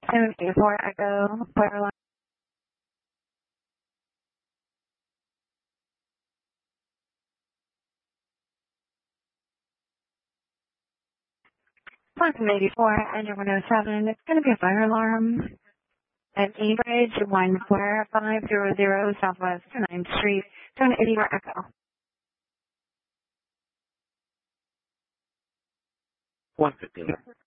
784 Echo, fire alarm. Quantum 84, engine 107. It's going to be a fire alarm at E-Bridge 14500 Southwest 9th Street, 784 Echo. 159.